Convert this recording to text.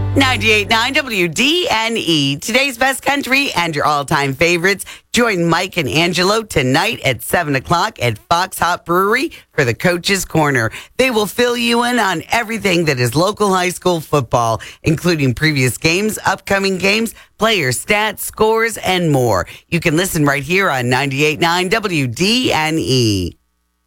98.9 WDNE, today's best country and your all-time favorites. Join Mike and Angelo tonight at 7 o'clock at Fox Hop Brewery for the Coach's Corner. They will fill you in on everything that is local high school football, including previous games, upcoming games, player stats, scores, and more. You can listen right here on 98.9 WDNE.